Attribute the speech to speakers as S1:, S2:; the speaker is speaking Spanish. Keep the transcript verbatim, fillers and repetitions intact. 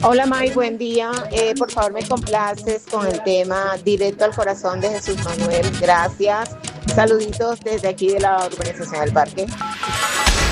S1: Hola May, buen día. Eh, por favor, me complaces con el tema Directo al Corazón de Jesús Manuel. Gracias. Saluditos desde aquí de la urbanización del Parque.